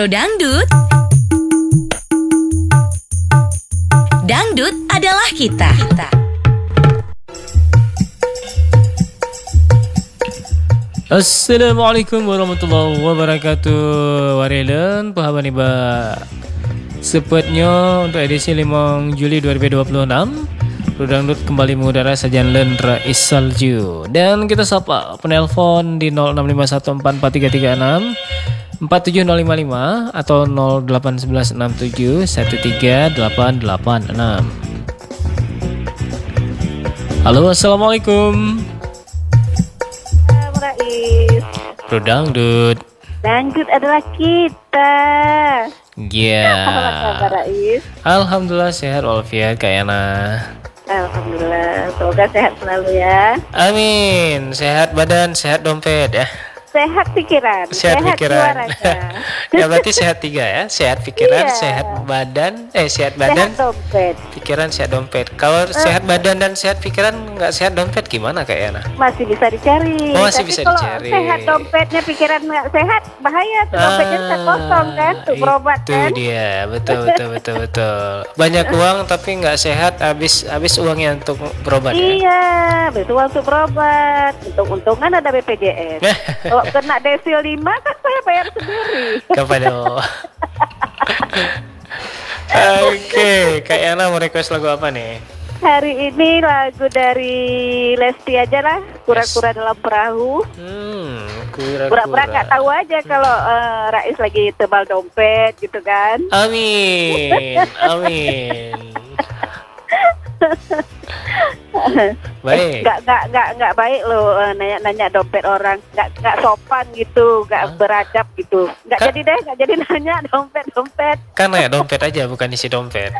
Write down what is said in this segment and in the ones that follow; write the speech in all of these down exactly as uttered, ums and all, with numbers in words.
Pro Dangdut. Dangdut adalah kita. kita. Assalamualaikum warahmatullahi wabarakatuh. Warelen pahaban iba. Sepatnya untuk edisi lima Juli dua ribu dua puluh enam, Pro Dangdut kembali mengudara sajian Lendra Isalju. Dan kita sapa penelpon di nol enam lima satu empat empat tiga tiga enam empat tujuh nol lima lima atau nol delapan satu satu enam tujuh satu tiga delapan delapan enam. Halo, assalamualaikum. Rais. Pro Dangdut. Dangdut adalah kita. Ya. Yeah. Apa kabar, Rais? Alhamdulillah sehat walafiat Kak Yana. Alhamdulillah, semoga sehat selalu ya. Amin, sehat badan, sehat dompet ya. Sehat pikiran, Sehat, sehat pikiran. jiwa. Ya berarti sehat tiga ya, sehat pikiran, Iya. sehat badan, eh sehat badan, Sehat dompet. pikiran, sehat dompet. Kalau sehat badan dan sehat pikiran nggak sehat dompet gimana Kak Yana? Masih bisa dicari. Oh, masih Tapi bisa kalau dicari. sehat dompetnya, pikiran nggak sehat, bahaya. Tuh dompetnya bisa kosong kan, tuh berobat itu kan. dia, betul betul betul betul. Banyak uang tapi nggak sehat, habis habis uangnya untuk berobat ya. Iya, betul untuk berobat. Untung-untungan ada B P J S. Kalau kena desil lima kan saya bayar sendiri. Kepada Oke, Kak Yana mau request lagu apa nih? Hari ini lagu dari Lesti aja lah, Kura-kura dalam perahu. Hmm, kura-kura. Pura-pura nggak tahu aja kalau uh, Rais lagi tebal dompet gitu kan. Amin, amin. Baik. Nggak nggak nggak nggak baik loh uh, nanya-nanya dompet orang, nggak nggak sopan gitu, nggak Hah? beradab gitu. Nggak Ka- jadi deh, nggak jadi nanya dompet dompet. Kan ya dompet aja, bukan isi dompet.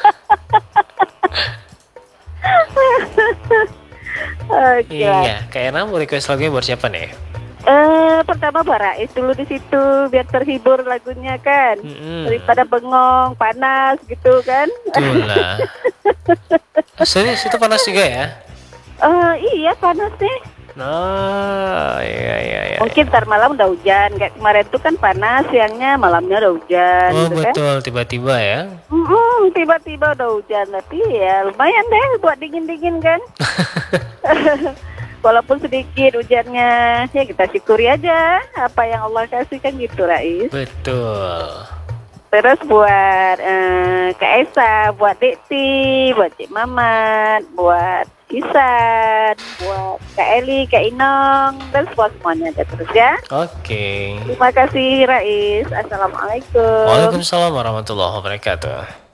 Oke. Iya, Kak Yana mau request lagunya buat siapa nih? Eh, pertama Barais dulu di situ biar terhibur lagunya kan, Mm-mm. daripada bengong panas gitu kan. Betul lah. Serius itu panas juga ya? Eh, iya panas nih. Nah, iya iya iya. Mungkin ntar malam udah hujan. Kayak kemarin tuh kan panas, siangnya malamnya udah hujan. Oh gitu kan. betul, tiba-tiba ya. Mm-mm, tiba-tiba udah hujan, tapi ya lumayan deh buat dingin-dingin kan. Walaupun sedikit hujannya, ya kita syukuri aja apa yang Allah kasih kan gitu, Rais. Betul. Terus buat eh, Kak Esa, buat Dekti, buat Cik Mamat, buat Isan, buat Kak Eli, Kak Inong, dan semua semuanya aja terus ya. Oke. Terima kasih, Rais. Assalamualaikum. Waalaikumsalam warahmatullahi wabarakatuh.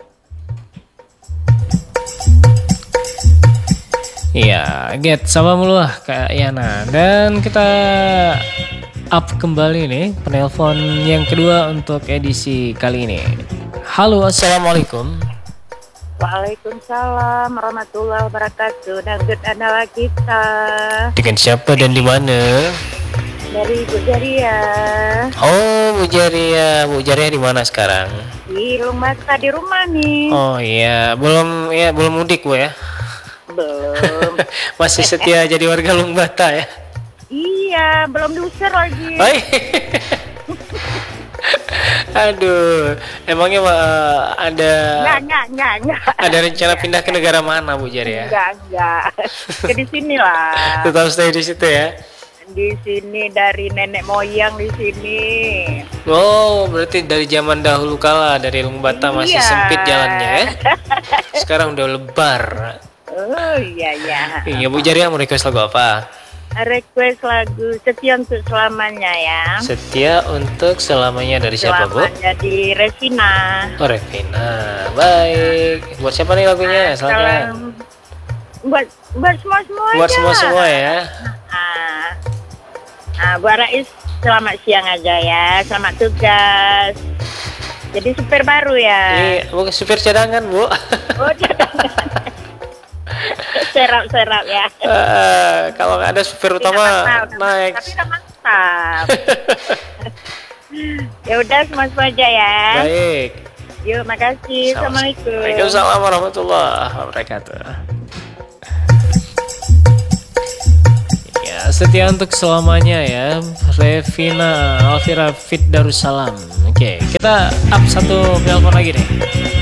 Iya, get sama mulu lah Kak Yana. Dan kita up kembali nih penelpon yang kedua untuk edisi kali ini. Halo, assalamualaikum. Waalaikumsalam warahmatullahi wabarakatuh. Dangdut adalah kita. Dengan siapa dan di mana? Dari Bu Jaria. Oh, Bu Jaria. Bu Jaria di mana sekarang? Di rumah di rumah nih. Oh iya, belum ya belum mudik Bu ya. Belum. Masih setia jadi warga Lungbata ya. Iya, belum diusir lagi. Hai. Aduh, emangnya uh, ada Enggak, enggak, enggak, enggak. ada rencana pindah ke negara mana Bu Jaria? Enggak, enggak. Ke di sini lah. Tetap stay di situ ya. Di sini dari nenek moyang di sini. Oh, berarti dari zaman dahulu kala dari Lungbata masih Iya. sempit jalannya ya. Sekarang udah lebar. Oh iya ya. Iya Bu Jaria mau request lagu apa? Request lagu Setia Untuk Selamanya ya. Setia Untuk Selamanya dari siapa Bu? Selamanya di Revina. Oh Revina. Baik. Buat siapa nih lagunya? Selamat. Salam buat buat semua semua Buat semua semua ya. Ah, ah, buat Rais selamat siang aja ya. Selamat tugas. Jadi supir baru ya. Ini bukan supir cadangan Bu. Oh cadangan. Serap-serap ya. Eh, kalau nggak ada supir utama Tapi udah mantap, naik. Tapi udah mantap. Ya udah semua semua aja ya. Baik. Yuk makasih. Assalamualaikum. Waalaikumsalam warahmatullahi wabarakatuh. Ya, setia untuk selamanya ya. Revina Alvira Fit Darussalam. Oke, kita up satu telepon lagi nih.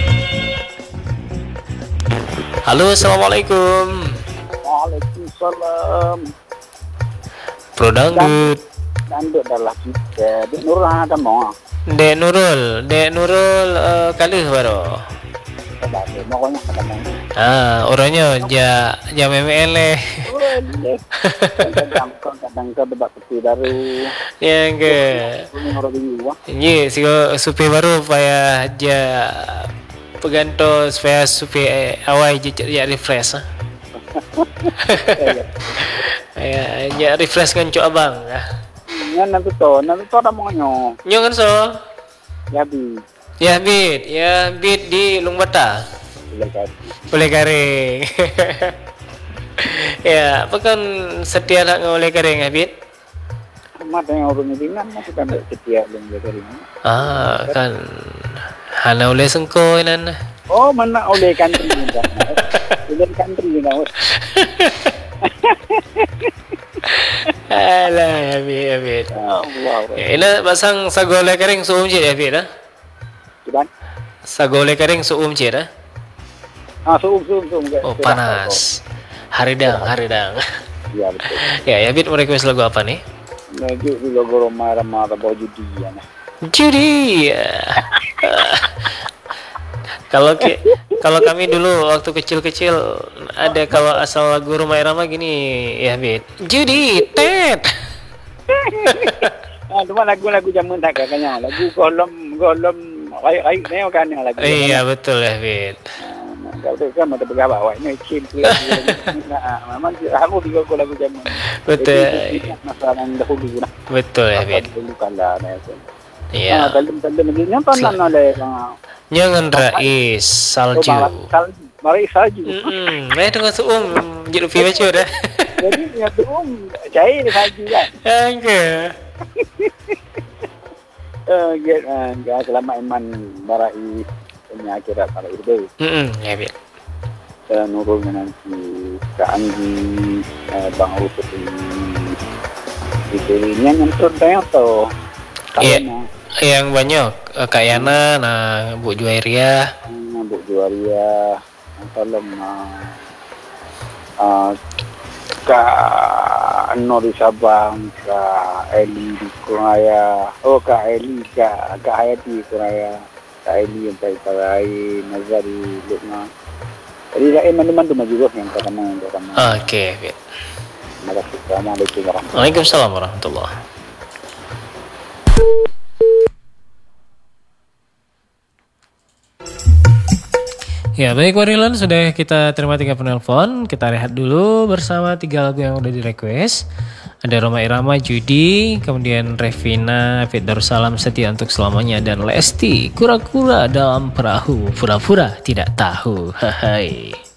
Halo, assalamualaikum. Waalaikumsalam. Pro dangdut. Dangdut adalah kita. Dek Nurul ada mau. Dek Nurul, Dek Nurul uh, kalus baru. Ada pokoknya ada mau. Ah, orangnya ja ja memele. Kadang kadang ke debat sepi baru. Yang ke. Ini orang bingung. Ye, si supi baru supaya ja peganto supaya supi awal je ya refresh. Ya, ya refresh kan cok abang. Ya nanti to, nanti to ada mau nyo. Nyo kan so? Ya bi. Ya bit, ya bit di Lungbata. Boleh garing. Ya, apa kan setia nak ngoleh garing ya bit? Mat yang orang dengan masih kan setia dengan garing. Ah, kan hana oleh sengko nan. Oh, mana oleh country dah. Oleh country dah. Alah, ya bit, ya bit. Allah. Ya, ini pasang sagole garing suum je ya bit ah. Cuban. Sagole garing suum je dah. Ah, suum suum suum. Oh, panas. Haridang, haridang. Ya betul. Ya, ya bit mau request lagu apa nih? Lagi juga goro marah-marah bau judi ya. Judi. Kalau ki, kalau kami dulu waktu kecil-kecil ada kalau asal lagu Rumah Irama gini ya bit. Judi, tet. Ah, cuma lagu-lagu zaman tak kayaknya. Lagu golom golom kayak kayak ni kan yang lagu. Iya betul ya bit. Kalau tu kan ada berapa awak ni cim lagu. Nah, memang aku juga lagu zaman. Betul. Masalah dahulu lah. Betul ya bit. Dulu kala ni. Iya. Ah, dalam-dalam ni nonton oleh Jangan Rais salju. Mari salju. Hmm, saya tengah suum jadi lebih baca dah. Jadi ya tu cair salju kan. Angke. Eh, get enggak selama iman barai penyakit kalau itu. Hmm, ya bit. Eh, Nurul nanti ke Anggi Bang Rusut ini. Itu ini yang terbaik atau Iya. Yang banyak Kak Yana, nah Bu Juwairia, Bu Juwaria, salam uh, Kak Nori Sabang, Kak Eli di Kuraya, oh Kak Eli, Kak Kak Hayati Kuraya, Kak Eli yang baik parai, Nazari, Lukna. Jadi lain teman-teman tu juga yang pertama yang pertama. Oke, bit. Terima kasih. Assalamualaikum warahmatullahi. Waalaikumsalam warahmatullahi. Ya baik Warilan, sudah kita terima tiga penelpon. Kita rehat dulu bersama tiga lagu yang udah di request. Ada Roma Irama, Judi, kemudian Revina, Fit Darussalam, Setia Untuk Selamanya, dan Lesti, Kura-kura dalam perahu, pura-pura tidak tahu. Hai.